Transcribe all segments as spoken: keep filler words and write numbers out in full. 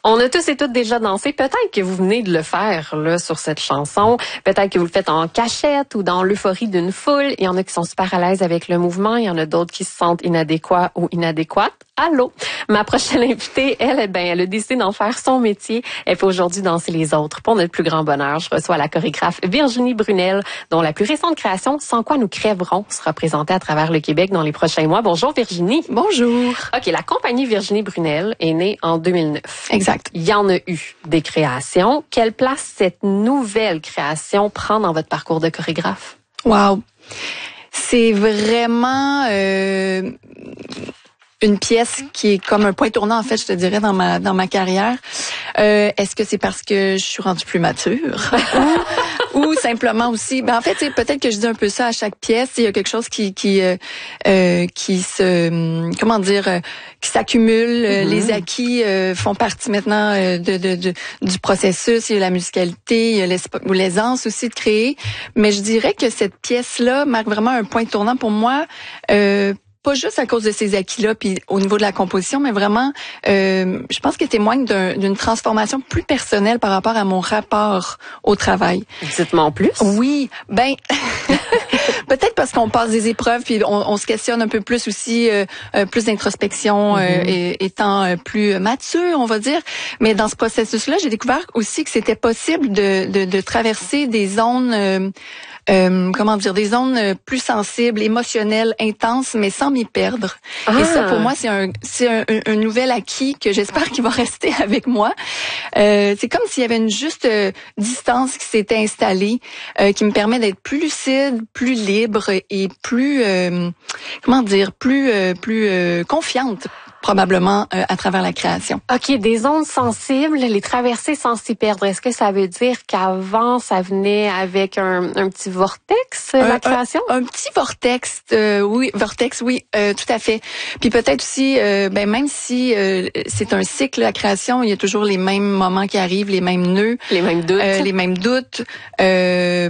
On a tous et toutes déjà dansé. Peut-être que vous venez de le faire là sur cette chanson. Peut-être que vous le faites en cachette ou dans l'euphorie d'une foule. Il y en a qui sont super à l'aise avec le mouvement. Il y en a d'autres qui se sentent inadéquats ou inadéquates. Allô? Ma prochaine invitée, elle, eh ben, elle a décidé d'en faire son métier. Elle fait aujourd'hui danser les autres. Pour notre plus grand bonheur, je reçois la chorégraphe Virginie Brunel, dont la plus récente création, Sans quoi nous crèverons, sera présentée à travers le Québec dans les prochains mois. Bonjour Virginie. Bonjour. OK, la compagnie Virginie Brunel est née en deux mille neuf. Exact. Il y en a eu des créations. Quelle place cette nouvelle création prend dans votre parcours de chorégraphe? Wow. C'est vraiment euh, une pièce qui est comme un point tournant, en fait, je te dirais, dans ma dans ma carrière. Euh, est-ce que c'est parce que je suis rendue plus mature? ou, ou simplement aussi, ben en fait, peut-être que je dis un peu ça à chaque pièce. Il y a quelque chose qui qui euh, euh, qui se comment dire euh, qui s'accumule. Mm-hmm. Les acquis euh, font partie maintenant euh, de, de, de du processus. Il y a la musicalité, il y a l'aisance aussi de créer. Mais je dirais que cette pièce-là marque vraiment un point tournant pour moi. Euh, Pas juste à cause de ces acquis-là, puis au niveau de la composition, mais vraiment, euh, je pense qu'elle témoigne d'un, d'une transformation plus personnelle par rapport à mon rapport au travail. Dites-moi en plus. Oui, ben peut-être parce qu'on passe des épreuves, puis on, on se questionne un peu plus aussi, euh, euh, plus d'introspection, mm-hmm. euh, et, étant euh, plus mature, on va dire. Mais dans ce processus-là, j'ai découvert aussi que c'était possible de, de, de traverser des zones. Euh, Euh, comment dire, des zones plus sensibles, émotionnelles, intenses, mais sans m'y perdre. Ah. Et ça, pour moi, c'est un, c'est un, un nouvel acquis que j'espère qu'il va rester avec moi. Euh, c'est comme s'il y avait une juste euh, distance qui s'était installée, euh, qui me permet d'être plus lucide, plus libre et plus, euh, comment dire, plus, euh, plus euh, confiante. Probablement euh, à travers la création. OK, des zones sensibles, les traverser sans s'y perdre. Est-ce que ça veut dire qu'avant, ça venait avec un, un petit vortex, euh, la création? Un, un petit vortex, euh, oui, vortex, oui, euh, tout à fait. Puis peut-être aussi, euh, ben même si euh, c'est un cycle, la création, il y a toujours les mêmes moments qui arrivent, les mêmes nœuds. Les mêmes doutes. Euh, les mêmes doutes. Euh,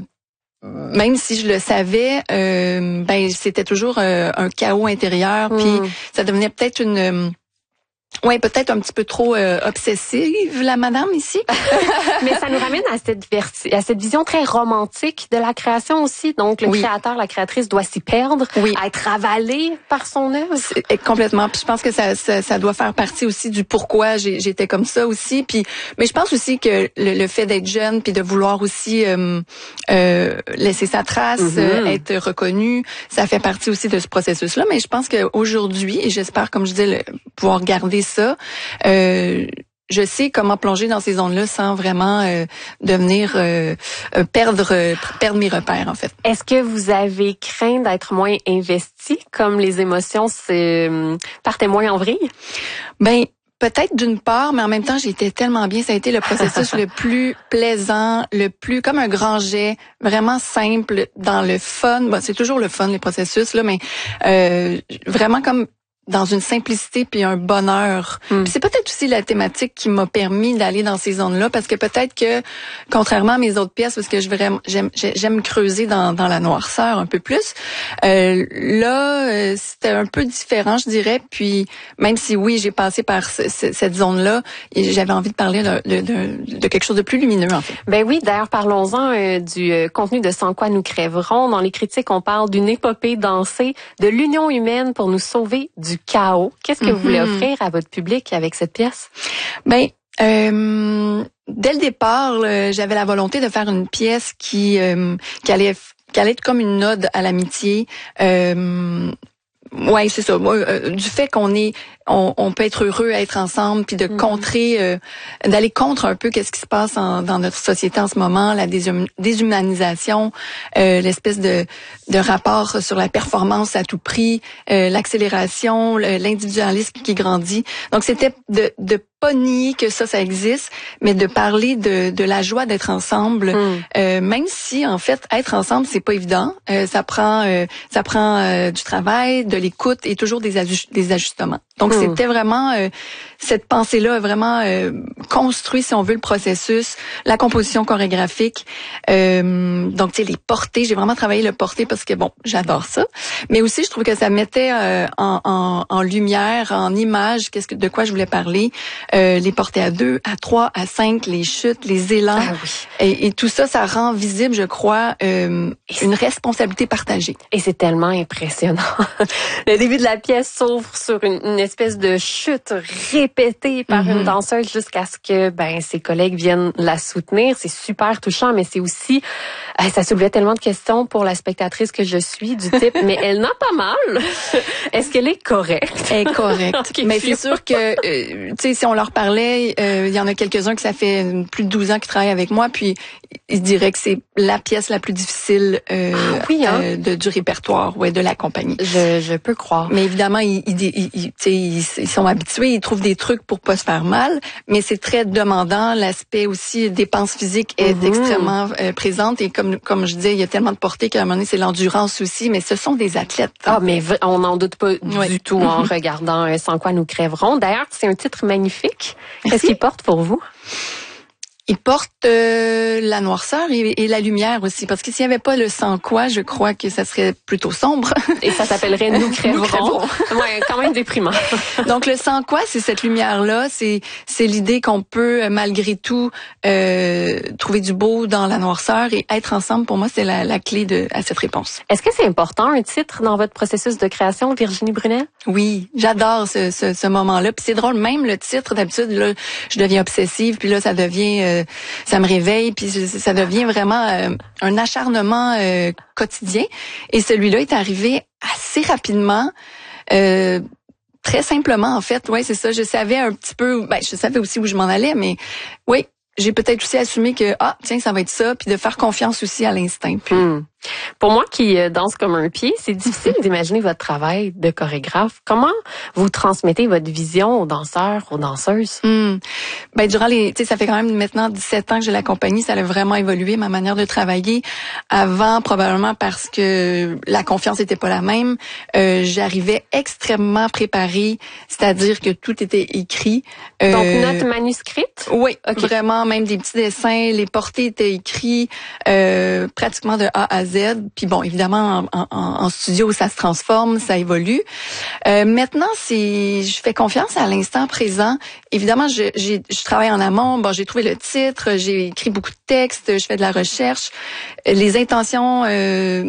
Même si je le savais, euh, ben c'était toujours euh, un chaos intérieur, mm. puis ça devenait peut-être une, euh, ouais, peut-être un petit peu trop euh, obsessive la madame ici. Mais ça nous ramène à cette verti- à cette vision très romantique de la création aussi. Donc le oui. créateur, la créatrice doit s'y perdre, oui. être avalé par son œuvre. C'est, complètement. Puis je pense que ça, ça, ça doit faire partie aussi du pourquoi j'ai, j'étais comme ça aussi. Puis, mais je pense aussi que le, le fait d'être jeune puis de vouloir aussi euh, euh, laisser sa trace, mm-hmm. euh, être reconnu, ça fait partie aussi de ce processus-là. Mais je pense qu'aujourd'hui, et j'espère, comme je dis, le, pouvoir garder ça. Euh, je sais comment plonger dans ces zones-là sans vraiment euh, devenir euh, perdre euh, perdre mes repères en fait. Est-ce que vous avez craint d'être moins investi, comme les émotions se partaient moins en vrille? Ben peut-être d'une part, mais en même temps, j'étais tellement bien. Ça a été le processus le plus plaisant, le plus comme un grand jet, vraiment simple, dans le fun. Bon, c'est toujours le fun les processus là, mais euh, vraiment comme dans une simplicité puis un bonheur. Mm. Puis c'est peut-être aussi la thématique qui m'a permis d'aller dans ces zones-là, parce que peut-être que, contrairement à mes autres pièces, parce que je vraiment j'aime j'aime creuser dans dans la noirceur un peu plus, euh, là euh, c'était un peu différent, je dirais. Puis même si oui, j'ai passé par ce, ce, cette zone-là, et j'avais envie de parler de, de, de, de quelque chose de plus lumineux en fait. Ben oui, d'ailleurs parlons-en euh, du euh, contenu de Sans quoi nous crèverons. Dans les critiques, on parle d'une épopée dansée, de l'union humaine pour nous sauver du chaos. Qu'est-ce que mm-hmm. vous voulez offrir à votre public avec cette pièce? Ben, euh, dès le départ, euh, j'avais la volonté de faire une pièce qui, euh, qui allait, qui allait être comme une ode à l'amitié. Euh, ouais, c'est ça. Euh, du fait qu'on est, on, on peut être heureux à être ensemble, puis de mm-hmm. contrer, euh, d'aller contre un peu qu'est-ce qui se passe en, dans notre société en ce moment, la déshum- déshumanisation, euh, l'espèce de, de rapport sur la performance à tout prix, euh, l'accélération, le, l'individualisme qui grandit. Donc c'était de, de pas nier que ça, ça existe, mais de parler de, de la joie d'être ensemble, mm. euh, même si en fait être ensemble c'est pas évident. Euh, ça prend, euh, ça prend euh, du travail, de l'écoute et toujours des, aju- des ajustements. Donc, mmh. c'était vraiment, euh, cette pensée-là a vraiment euh, construit, si on veut, le processus, la composition chorégraphique. Euh, donc, tu sais, les portées, j'ai vraiment travaillé le porté parce que, bon, j'adore ça. Mais aussi, je trouve que ça mettait euh, en, en, en lumière, en image, qu'est-ce que de quoi je voulais parler. Euh, les portées à deux, à trois, à cinq, les chutes, les élans. Ah oui. Et, et tout ça, ça rend visible, je crois, euh, une responsabilité partagée. Et c'est tellement impressionnant. Le début de la pièce s'ouvre sur une, une espèce de chute répétée par mm-hmm. une danseuse jusqu'à ce que ben ses collègues viennent la soutenir. C'est super touchant, mais c'est aussi euh, ça soulevait tellement de questions pour la spectatrice que je suis du type mais elle n'a pas mal. Est-ce qu'elle est correcte? Elle est correcte. Okay, mais c'est sûr que euh, tu sais si on leur parlait, euh, il y en a quelques-uns que ça fait plus de douze ans qu'ils travaillent avec moi, puis ils diraient que c'est la pièce la plus difficile euh, ah oui, hein? euh, de, du répertoire, ouais, de la compagnie. Je, je peux croire. Mais évidemment, ils, ils, ils, ils, ils, ils sont habitués, ils trouvent des trucs pour pas se faire mal, mais c'est très demandant. L'aspect aussi dépense physique est mm-hmm. extrêmement euh, présente et comme comme je disais, il y a tellement de portées qu'à un moment donné, c'est l'endurance aussi, mais ce sont des athlètes. Ah, mais on n'en doute pas oui. du tout en regardant euh, Sans quoi nous crèverons. D'ailleurs, c'est un titre magnifique. Qu'est-ce qu'il porte pour vous? Il porte euh, la noirceur et, et la lumière aussi, parce que s'il n'y avait pas le sans quoi, je crois que ça serait plutôt sombre. Et ça s'appellerait Nous crèverons. Ouais, quand même déprimant. Donc le sans quoi, c'est cette lumière-là, c'est c'est l'idée qu'on peut malgré tout euh, trouver du beau dans la noirceur et être ensemble. Pour moi, c'est la, la clé de à cette réponse. Est-ce que c'est important un titre dans votre processus de création, Virginie Brunel? Oui, j'adore ce, ce, ce moment-là. Puis c'est drôle, même le titre d'habitude, là, je deviens obsessive, puis là ça devient euh, ça me réveille, puis ça devient vraiment euh, un acharnement euh, quotidien. Et celui-là est arrivé assez rapidement, euh, très simplement en fait. Ouais, c'est ça. Je savais un petit peu, ben je savais aussi où je m'en allais, mais oui, j'ai peut-être aussi assumé que ah tiens ça va être ça, puis de faire confiance aussi à l'instinct. Puis, hmm. Pour moi qui danse comme un pied, c'est difficile d'imaginer votre travail de chorégraphe. Comment vous transmettez votre vision aux danseurs, aux danseuses? Mmh. Ben durant les, tu sais, ça fait quand même maintenant dix-sept ans que j'ai la compagnie, ça a vraiment évolué ma manière de travailler. Avant, probablement parce que la confiance était pas la même, euh, j'arrivais extrêmement préparée, c'est-à-dire que tout était écrit. Euh, Donc notes manuscrites? Oui, okay. Vraiment, même des petits dessins, les portées étaient écrits euh, pratiquement de A à Z. Puis bon, évidemment, en, en, en studio, ça se transforme, ça évolue. Euh, maintenant, c'est, je fais confiance à l'instant présent. Évidemment, je, j'ai, je travaille en amont. Bon, j'ai trouvé le titre, j'ai écrit beaucoup de textes, je fais de la recherche. Les intentions euh,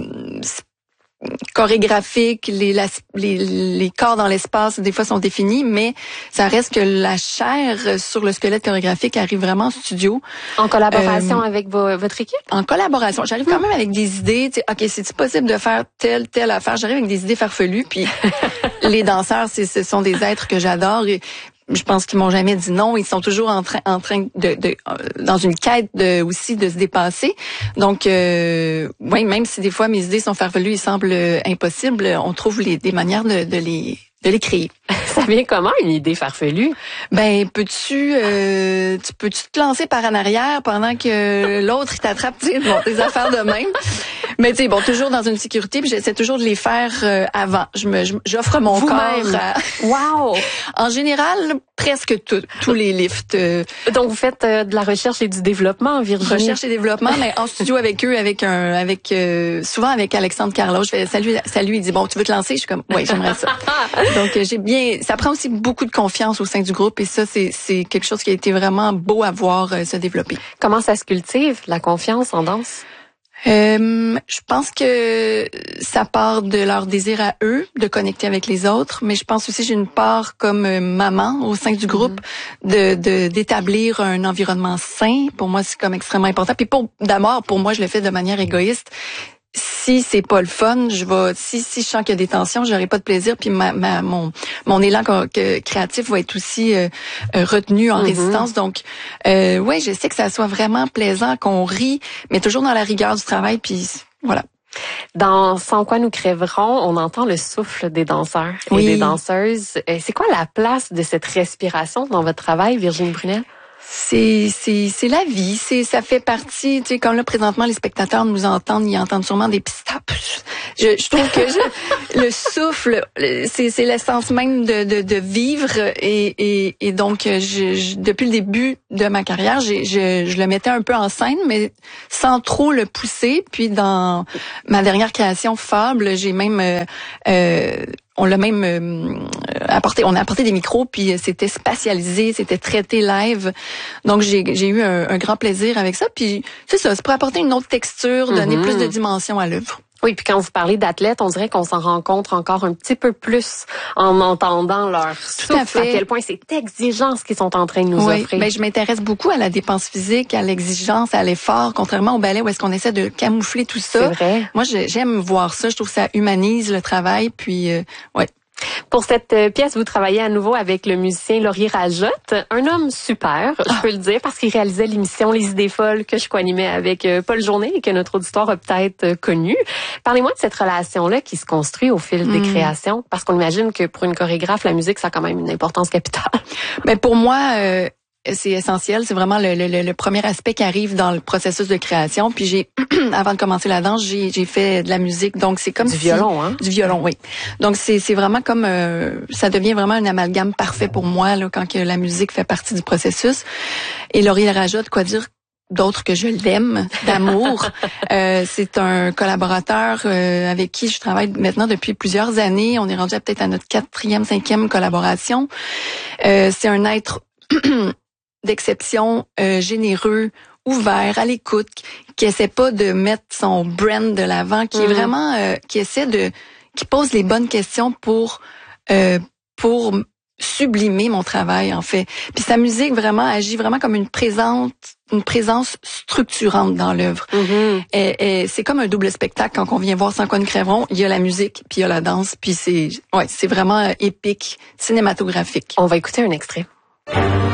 chorégraphiques, les, la, les, les corps dans l'espace, des fois sont définis, mais ça reste que la chair sur le squelette chorégraphique arrive vraiment en studio. En collaboration euh, avec vos, votre équipe? En collaboration. J'arrive quand même avec des idées. Tu sais, OK, c'est possible de faire telle, telle affaire? J'arrive avec des idées farfelues, puis les danseurs, c'est, ce sont des êtres que j'adore. Et, je pense qu'ils m'ont jamais dit non. Ils sont toujours en train, en train de, de dans une quête de aussi de se dépasser. Donc, euh, oui, même si des fois mes idées sont farfelues, ils semblent impossibles, on trouve les, des manières de, de les de les créer. Ça vient comment une idée farfelue? Ben, peux-tu, euh, tu peux-tu te lancer par en arrière pendant que l'autre il t'attrape, tu sais, bon, des affaires de même. Mais tu sais, bon, toujours dans une sécurité, puis j'essaie toujours de les faire euh, avant. Je me, j'offre mon Vous-même. corps. À... Wow. En général, presque tout, tous les lifts. Euh... Donc vous faites euh, de la recherche et du développement, Virginie. Recherche et développement, mais en studio avec eux, avec un, avec euh, souvent avec Alexandre Carlo. Je fais salut, salut. Il dit bon, tu veux te lancer? Je suis comme ouais, j'aimerais ça. Donc euh, j'ai bien. Ça prend aussi beaucoup de confiance au sein du groupe et ça c'est c'est quelque chose qui a été vraiment beau à voir euh, se développer. Comment ça se cultive la confiance en danse? Euh, je pense que ça part de leur désir à eux de connecter avec les autres, mais je pense aussi j'ai une part comme euh, maman au sein du groupe mm-hmm. de, de d'établir un environnement sain. Pour moi, c'est comme extrêmement important. Puis pour d'abord, pour moi, je le fais de manière égoïste. Si c'est pas le fun, je vais si si je sens qu'il y a des tensions, j'aurai pas de plaisir puis ma, ma mon mon élan que, créatif va être aussi euh, retenu en mm-hmm. résistance. Donc euh ouais, je sais que ça soit vraiment plaisant, qu'on rit, mais toujours dans la rigueur du travail puis voilà. Dans Sans quoi nous crèverons, on entend le souffle des danseurs et oui. des danseuses. C'est quoi la place de cette respiration dans votre travail, Virginie Brunel? C'est c'est c'est la vie, c'est ça fait partie, tu sais, comme là présentement les spectateurs nous entendent, ils entendent sûrement des pistapes. Je, je trouve que je, le souffle, c'est c'est l'essence même de de, de vivre et et et donc je, je depuis le début de ma carrière, j'ai je je le mettais un peu en scène mais sans trop le pousser. Puis dans ma dernière création Fable, j'ai même euh, euh, on l'a même euh, apporté, on a apporté des micros, puis c'était spatialisé, c'était traité live. Donc j'ai j'ai eu un, un grand plaisir avec ça. Puis c'est ça, c'est pour apporter une autre texture, donner mm-hmm. plus de dimension à l'œuvre. Oui, puis quand vous parlez d'athlètes, on dirait qu'on s'en rencontre encore un petit peu plus en entendant leur souffle, à, fait. à quel point c'est exigeant ce qu'ils sont en train de nous oui, offrir. Ben, je m'intéresse beaucoup à la dépense physique, à l'exigence, à l'effort, contrairement au ballet où est-ce qu'on essaie de camoufler tout ça. C'est vrai. Moi, j'aime voir ça. Je trouve que ça humanise le travail. Puis, euh, ouais. Pour cette pièce, vous travaillez à nouveau avec le musicien Laurier Rajotte, un homme super, je peux le dire, parce qu'il réalisait l'émission Les Idées folles que je co-animais avec Paul Journet et que notre auditoire a peut-être connu. Parlez-moi de cette relation-là qui se construit au fil des mmh. créations, parce qu'on imagine que pour une chorégraphe, la musique, ça a quand même une importance capitale. Ben pour moi... Euh... c'est essentiel, c'est vraiment le, le, le premier aspect qui arrive dans le processus de création. Puis j'ai, avant de commencer la danse, j'ai, j'ai fait de la musique, donc c'est comme du si, violon, hein du violon, oui. Donc c'est, c'est vraiment comme, euh, ça devient vraiment un amalgame parfait pour moi là quand que la musique fait partie du processus. Et Laurier Rajotte, quoi dire d'autre que je l'aime d'amour. euh, c'est un collaborateur euh, avec qui je travaille maintenant depuis plusieurs années. On est rendu à peut-être à notre quatrième, cinquième collaboration. Euh, c'est un être d'exception, euh, généreux, ouvert, à l'écoute, qui essaie pas de mettre son brand de l'avant, qui mmh. est vraiment, euh, qui essaie de, qui pose les bonnes questions pour, euh, pour sublimer mon travail en fait. Puis sa musique vraiment agit vraiment comme une présence, une présence structurante dans l'œuvre. Mmh. Et, et c'est comme un double spectacle quand on vient voir Sans quoi nous crèverons. Il y a la musique, puis il y a la danse, puis c'est, ouais, c'est vraiment épique, cinématographique. On va écouter un extrait.